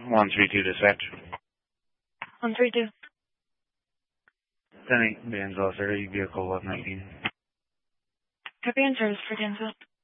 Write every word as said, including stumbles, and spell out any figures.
one three two dispatch. one three two. ten eight, Danville thirty, vehicle one nineteen. Copy and service for Danville.